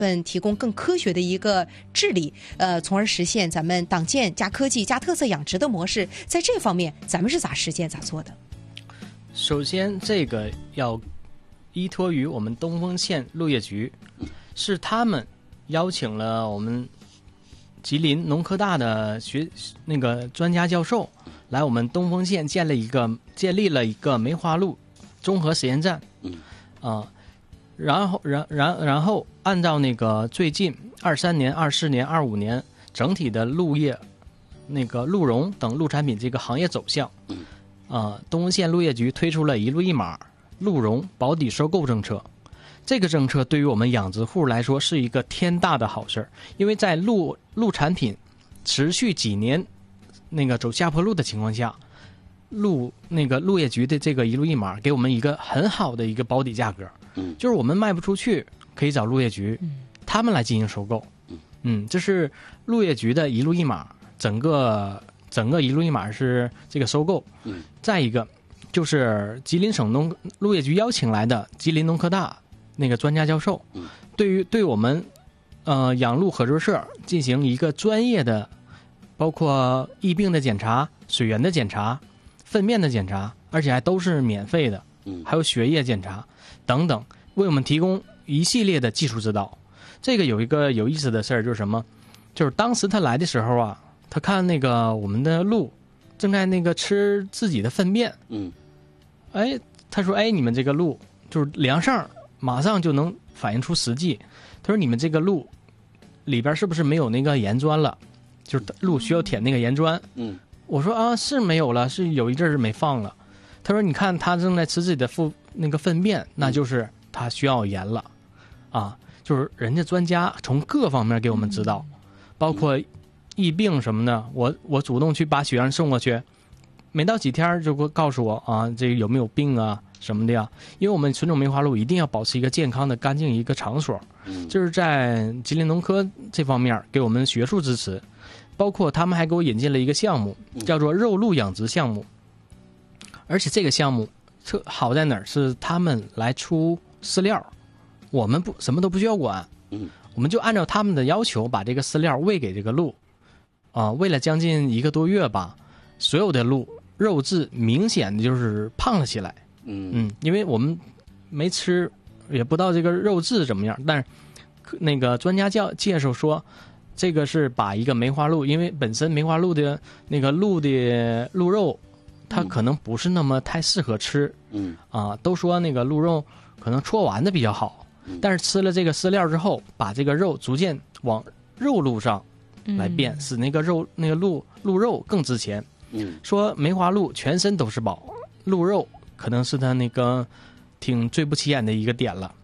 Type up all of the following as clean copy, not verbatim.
们提供更科学的一个治理，从而实现咱们党建加科技加特色养殖的模式。在这方面，咱们是咋实践咋做的？ 首先，这个要依托于我们东丰县陆业局，是他们邀请了我们吉林农科大的专家教授来我们东丰县建立了一个梅花鹿综合实验站，然后按照那个最近23年、24年、25年整体的鹿业、鹿茸等鹿产品这个行业走向，东丰县陆业局推出了一鹿一码鹿茸保底收购政策。这个政策对于我们养殖户来说是一个天大的好事，因为在鹿产品持续几年走下坡路的情况下，陆业局的这个一鹿一码给我们一个很好的一个保底价格，就是我们卖不出去可以找陆业局，他们来进行收购，这是陆业局的一鹿一码，整个一鹿一码是这个收购。再一个就是吉林省陆业局邀请来的吉林农科大专家教授，对我们养鹿合作社进行一个专业的，包括疫病的检查、水源的检查、粪便的检查，而且还都是免费的，还有血液检查等等，为我们提供一系列的技术指导。这个有一个有意思的事儿，就是什么？就是当时他来的时候啊，他看我们的鹿正在吃自己的粪便，他说：“你们这个鹿就是量上马上就能反映出实际。”他说：“你们这个鹿里边是不是没有盐砖了？就是鹿需要舔盐砖。”我说：“啊，是没有了，是有一阵儿没放了。”他说：“你看他正在吃自己的粪便，那就是他需要盐了，啊，就是人家专家从各方面给我们指导，包括疫病什么的，我主动去把血样送过去，没到几天就会告诉我啊，这个有没有病啊什么的呀？因为我们纯种梅花鹿一定要保持一个健康的、干净一个场所，就是在吉林农科这方面给我们学术支持。”包括他们还给我引进了一个项目，叫做肉鹿养殖项目，而且这个项目好在哪儿？是他们来出饲料，我们什么都不需要管，我们就按照他们的要求把这个饲料喂给这个鹿，喂了将近1个多月吧，所有的鹿肉质明显的就是胖了起来，因为我们没吃，也不知道这个肉质怎么样，但是专家介绍说。这个是把一个梅花鹿，因为本身梅花鹿的鹿的鹿肉，它可能不是那么太适合吃，都说鹿肉可能搓完的比较好，但是吃了这个饲料之后，把这个肉逐渐往肉鹿上来变，使鹿肉更值钱。说梅花鹿全身都是宝，鹿肉可能是它挺最不起眼的一个点了，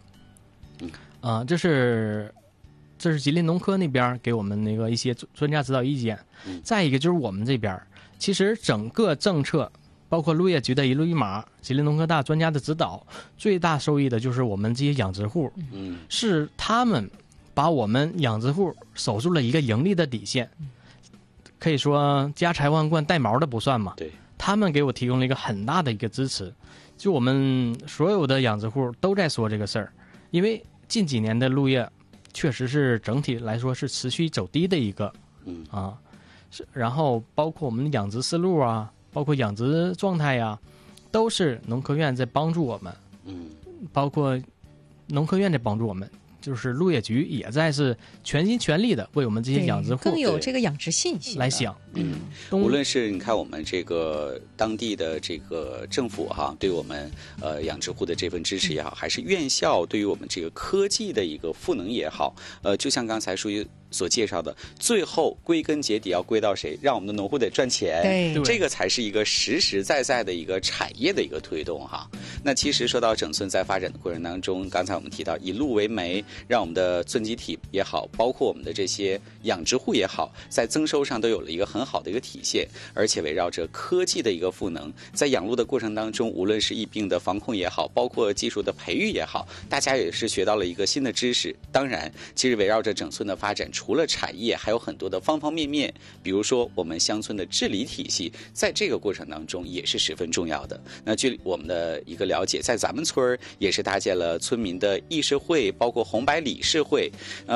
这是吉林农科那边给我们一些专家指导意见。再一个就是我们这边，其实整个政策包括陆业局的一鹿一码、吉林农科大专家的指导，最大受益的就是我们这些养殖户，是他们把我们养殖户守住了一个盈利的底线，可以说家财万贯带毛的不算嘛。对，他们给我提供了一个很大的一个支持，就我们所有的养殖户都在说这个事儿，因为近几年的鹿业。确实是整体来说是持续走低的一个，然后包括我们的养殖思路啊，包括养殖状态呀，都是农科院在帮助我们，包括农科院在帮助我们，就是陆业局也在是全心全力的为我们这些养殖户更有这个养殖信心来想。 无论是你看我们这个当地的这个政府对我们养殖户的这份支持也好，还是院校对于我们这个科技的一个赋能也好，就像刚才书记所介绍的，最后归根结底要归到谁？让我们的农户得赚钱， 对， 这个才是一个实实在在的一个产业的一个推动那其实说到整寸在发展的过程当中，刚才我们提到以鹿为媒，让我们的寸基体也好，包括我们的这些养殖户也好，在增收上都有了一个很好的一个体现，而且围绕着科技的一个赋能，在养鹿的过程当中，无论是疫病的防控也好，包括技术的培育也好，大家也是学到了一个新的知识。当然，其实围绕着整寸的发展， 除了产业，还有很多的方方面面，比如说我们乡村的治理体系，在这个过程当中也是十分重要的。那据我们的一个了解，在咱们村儿也是搭建了村民的议事会，包括红白理事会，